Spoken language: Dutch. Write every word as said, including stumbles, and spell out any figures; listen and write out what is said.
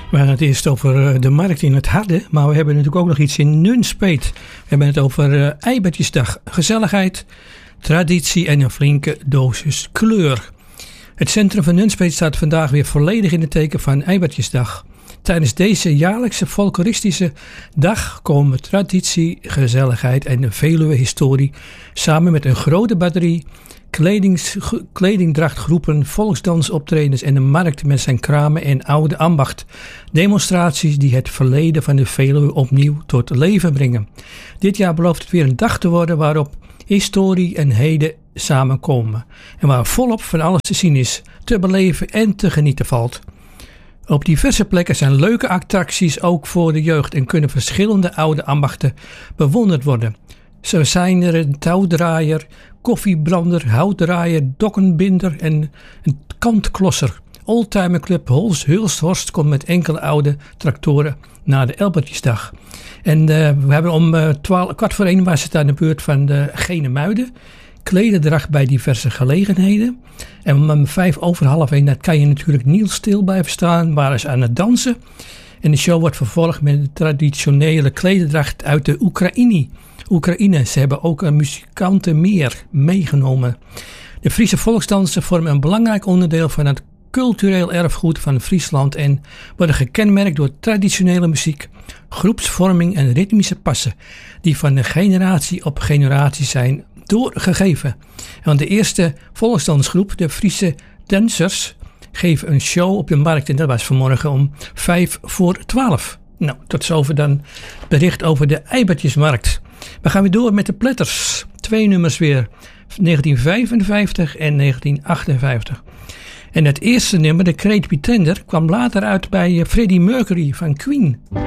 We hadden het eerst over de markt in het Harde, maar we hebben natuurlijk ook nog iets in Nunspeet. We hebben het over uh, Eibertjesdag, gezelligheid, traditie en een flinke dosis kleur. Het centrum van Nunspeet staat vandaag weer volledig in het teken van Eibertjesdag. Tijdens deze jaarlijkse folkloristische dag komen traditie, gezelligheid en de Veluwe-historie samen met een grote batterie Kledings, kledingdrachtgroepen, volksdansoptredens en de markt met zijn kramen en oude ambacht. Demonstraties die het verleden van de Veluwe opnieuw tot leven brengen. Dit jaar belooft het weer een dag te worden waarop historie en heden samenkomen. En waar volop van alles te zien is, te beleven en te genieten valt. Op diverse plekken zijn leuke attracties ook voor de jeugd en kunnen verschillende oude ambachten bewonderd worden. Zo zijn er een touwdraaier, koffiebrander, houtdraaier, dokkenbinder en een kantklosser. Oldtimer Club Hols Hulshorst komt met enkele oude tractoren naar de Eibertjesdag. En uh, we hebben om uh, twaalf, kwart voor één was het aan de beurt van de Gene Muiden. Klederdracht bij diverse gelegenheden. En om vijf over half één, dat kan je natuurlijk niet stil blijven staan, waren ze aan het dansen. En de show wordt vervolgd met de traditionele klederdracht uit de Oekraïne. Oekraïne. Ze hebben ook een muzikanten meer meegenomen. De Friese volksdansen vormen een belangrijk onderdeel van het cultureel erfgoed van Friesland en worden gekenmerkt door traditionele muziek, groepsvorming en ritmische passen die van de generatie op generatie zijn doorgegeven. Want de eerste volksdansgroep, de Friese Dansers, geven een show op de markt en dat was vanmorgen om vijf voor twaalf. Nou, tot zover dan bericht over de Eibertjesmarkt. We gaan weer door met de Platters. Twee nummers weer, negentien vijfenvijftig en negentien achtenvijftig. En het eerste nummer, de Great Pretender, kwam later uit bij Freddie Mercury van Queen.